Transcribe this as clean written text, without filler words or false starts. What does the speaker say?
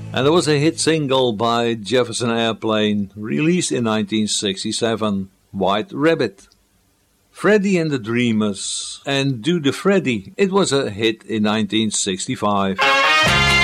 And there was a hit single by Jefferson Airplane, released in 1967, White Rabbit. Freddie and the Dreamers and Do the Freddie. It was a hit in 1965.